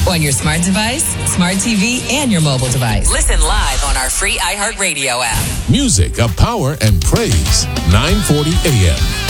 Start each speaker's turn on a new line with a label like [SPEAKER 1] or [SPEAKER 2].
[SPEAKER 1] On your smart device, smart TV, and your mobile device.
[SPEAKER 2] Listen live on our free iHeartRadio app.
[SPEAKER 3] Music of power and praise. 940 AM.